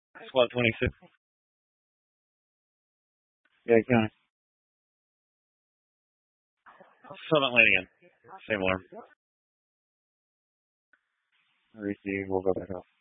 SWAT 26. Yeah, County. Southern Lane again. Same alarm. Receive. We'll go back up.